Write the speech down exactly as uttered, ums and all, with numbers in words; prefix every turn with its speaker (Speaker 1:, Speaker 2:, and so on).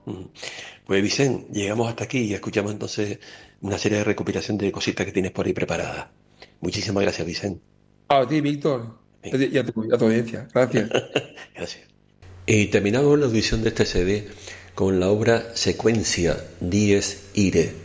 Speaker 1: Mm. Pues Vicente, llegamos hasta aquí y escuchamos entonces una serie de recopilación de cositas que tienes por ahí preparadas. Muchísimas gracias, Vicente.
Speaker 2: A ti, Víctor,
Speaker 1: Venga,
Speaker 2: y a tu, a tu audiencia. Gracias.
Speaker 1: gracias. Y terminamos la audición de este C D con la obra Secuencia Dies Irae